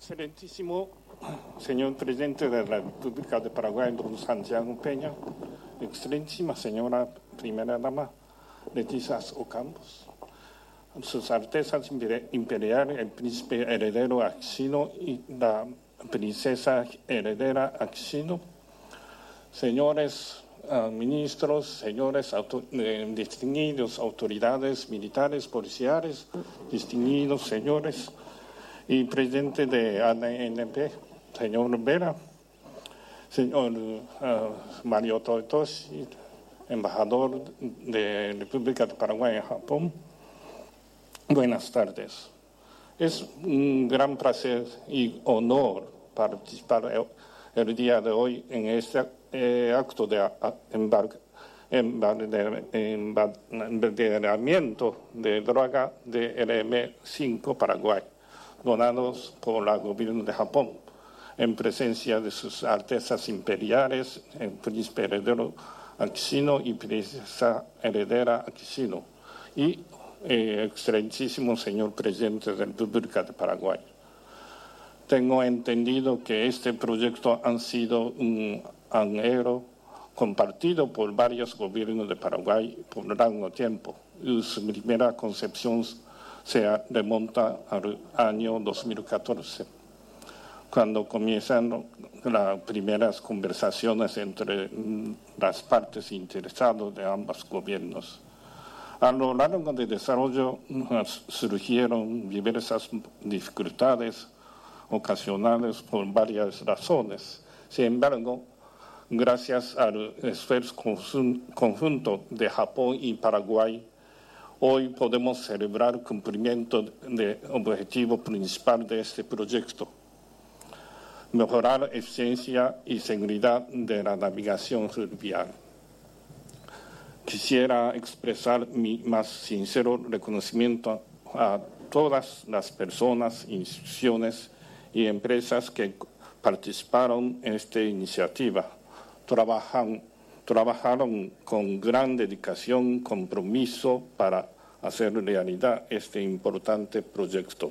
Excelentísimo señor presidente de la República de Paraguay, don Santiago Peña, excelentísima señora primera dama Leticia Ocampos, sus altezas imperiales, el príncipe heredero Axino y la princesa heredera Axino, señores ministros, señores distinguidos autoridades militares, policiales, distinguidos señores y presidente de ANP, señor Vera, señor Mario Toyotoshi, embajador de la República de Paraguay en Japón. Buenas tardes. Es un gran placer y honor participar el día de hoy en este acto de embarderamiento de droga de LM5 Paraguay, donados por el gobierno de Japón, en presencia de sus altezas imperiales, el príncipe heredero Axino y princesa heredera Axino, y excelentísimo señor presidente de la República de Paraguay. Tengo entendido que este proyecto ha sido un anhelo compartido por varios gobiernos de Paraguay por largo tiempo, y su primera concepción se remonta al año 2014, cuando comienzan las primeras conversaciones entre las partes interesadas de ambos gobiernos. A lo largo del desarrollo surgieron diversas dificultades ocasionales por varias razones. Sin embargo, gracias al esfuerzo conjunto de Japón y Paraguay, hoy podemos celebrar el cumplimiento del objetivo principal de este proyecto: mejorar la eficiencia y seguridad de la navegación fluvial. Quisiera expresar mi más sincero reconocimiento a todas las personas, instituciones y empresas que participaron en esta iniciativa. Trabajaron con gran dedicación, compromiso para hacer realidad este importante proyecto.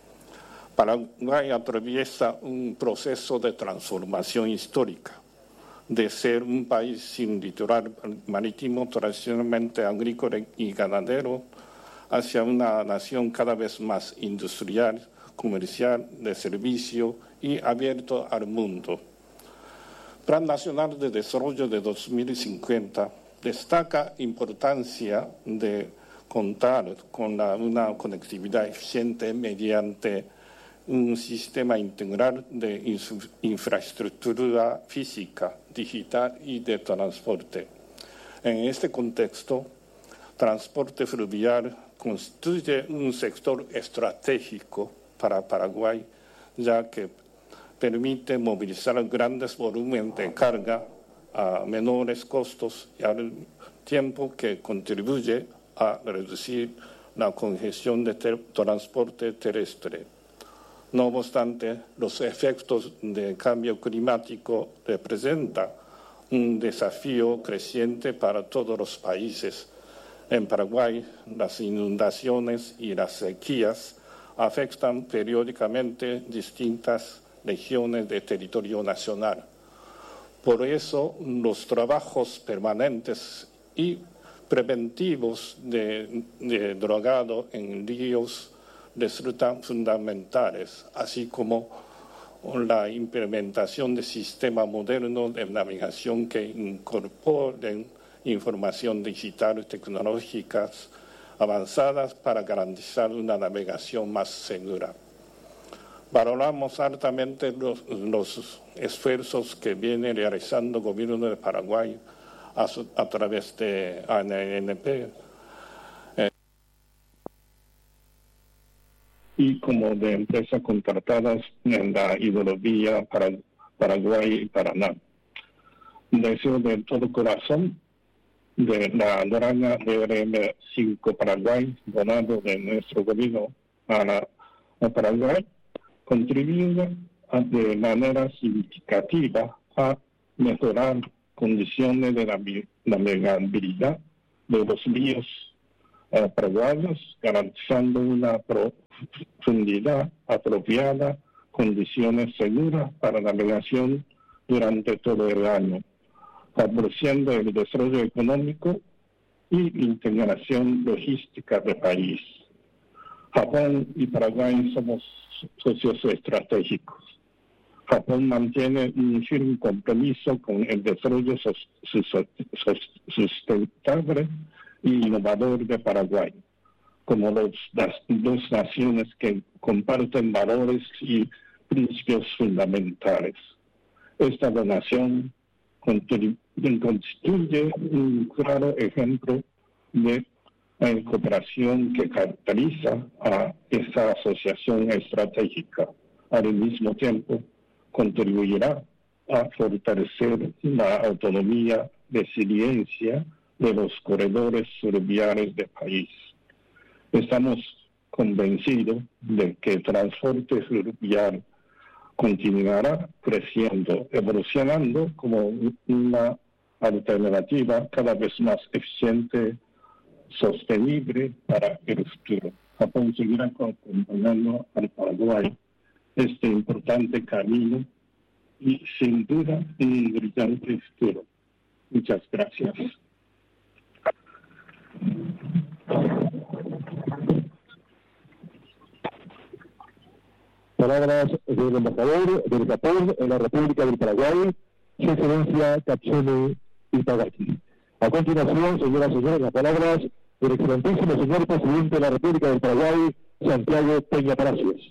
Paraguay atraviesa un proceso de transformación histórica, de ser un país sin litoral marítimo tradicionalmente agrícola y ganadero, hacia una nación cada vez más industrial, comercial, de servicio y abierto al mundo. Plan Nacional de Desarrollo de 2050 destaca la importancia de contar con una conectividad eficiente mediante un sistema integral de infraestructura física, digital y de transporte. En este contexto, transporte fluvial constituye un sector estratégico para Paraguay, ya que permite movilizar grandes volúmenes de carga a menores costos y al tiempo que contribuye a reducir la congestión de transporte terrestre. No obstante, los efectos del cambio climático representan un desafío creciente para todos los países. En Paraguay, las inundaciones y las sequías afectan periódicamente distintas regiones del territorio nacional. Por eso, los trabajos permanentes y preventivos de drogado en ríos resultan fundamentales, así como la implementación de sistemas modernos de navegación que incorporen información digital y tecnológicas avanzadas para garantizar una navegación más segura. Valoramos altamente los esfuerzos que viene realizando el gobierno de Paraguay a través de ANP y como de empresas contratadas en la hidrovía para Paraguay y Paraná. Deseo de todo corazón de la droga de LM5 Paraguay, donado de nuestro gobierno a Paraguay, contribuye de manera significativa a mejorar condiciones de navegabilidad de los ríos paraguayos, garantizando una profundidad apropiada condiciones seguras para navegación durante todo el año, favoreciendo el desarrollo económico y integración logística del país. Japón y Paraguay somos socios estratégicos. Japón mantiene un firme compromiso con el desarrollo sustentable y innovador de Paraguay, como las dos naciones que comparten valores y principios fundamentales. Esta donación constituye un claro ejemplo de cooperación que caracteriza a esta asociación estratégica. Al mismo tiempo, contribuirá a fortalecer la autonomía, resiliencia de los corredores fluviales del país. Estamos convencidos de que el transporte fluvial continuará creciendo, evolucionando como una alternativa cada vez más eficiente, sostenible para el futuro. Japón seguirá acompañando al Paraguay este importante camino y sin duda un brillante futuro. Muchas gracias. Palabras del embajador del Japón en la República del Paraguay, Su Excelencia Katsune Itagaki. A continuación, señoras y señores, las palabras del excelentísimo señor presidente de la República del Paraguay, Santiago Peña Palacios.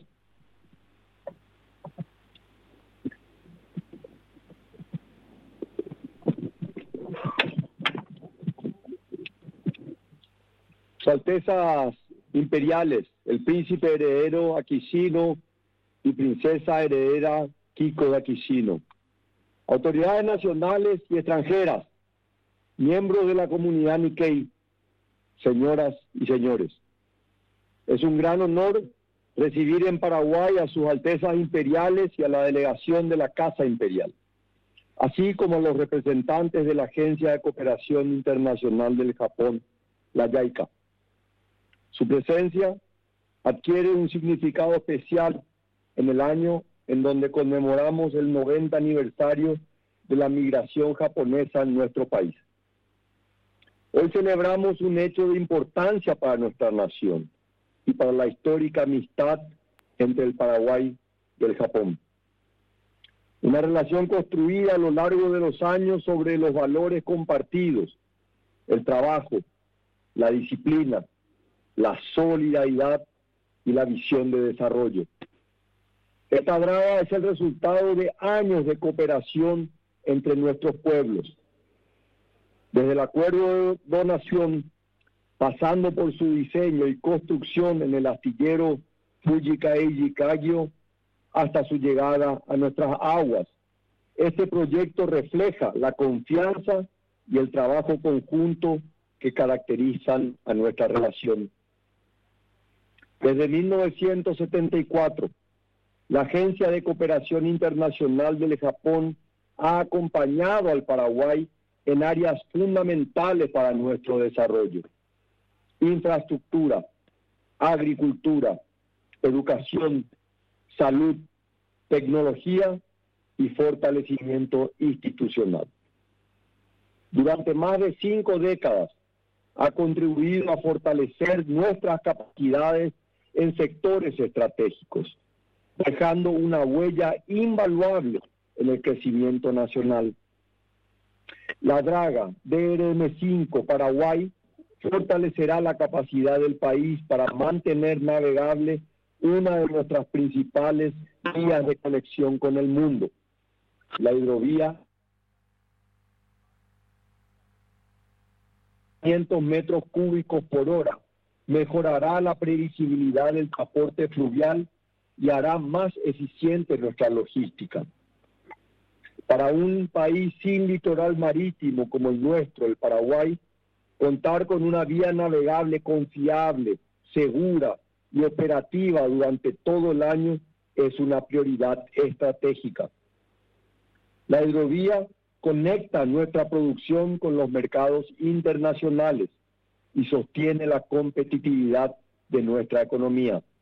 Sus Altezas Imperiales, el Príncipe Heredero Akishino y Princesa Heredera Kiko de Akishino, autoridades nacionales y extranjeras, miembros de la comunidad Nikkei, señoras y señores. Es un gran honor recibir en Paraguay a sus Altezas Imperiales y a la delegación de la Casa Imperial, así como a los representantes de la Agencia de Cooperación Internacional del Japón, la JICA. Su presencia adquiere un significado especial en el año en donde conmemoramos el 90 aniversario de la migración japonesa en nuestro país. Hoy celebramos un hecho de importancia para nuestra nación y para la histórica amistad entre el Paraguay y el Japón. Una relación construida a lo largo de los años sobre los valores compartidos, el trabajo, la disciplina, la solidaridad y la visión de desarrollo. Esta draga es el resultado de años de cooperación entre nuestros pueblos. Desde el acuerdo de donación, pasando por su diseño y construcción en el astillero Fujikaiji Kagyo, hasta su llegada a nuestras aguas. Este proyecto refleja la confianza y el trabajo conjunto que caracterizan a nuestra relación. Desde 1974, la Agencia de Cooperación Internacional del Japón ha acompañado al Paraguay en áreas fundamentales para nuestro desarrollo: infraestructura, agricultura, educación, salud, tecnología y fortalecimiento institucional. Durante más de 5 décadas ha contribuido a fortalecer nuestras capacidades en sectores estratégicos, dejando una huella invaluable en el crecimiento nacional. La draga DRM-5 Paraguay fortalecerá la capacidad del país para mantener navegable una de nuestras principales vías de conexión con el mundo, la hidrovía 500 metros cúbicos por hora, mejorará la previsibilidad del transporte fluvial y hará más eficiente nuestra logística. Para un país sin litoral marítimo como el nuestro, el Paraguay, contar con una vía navegable confiable, segura y operativa durante todo el año es una prioridad estratégica. La hidrovía conecta nuestra producción con los mercados internacionales y sostiene la competitividad de nuestra economía.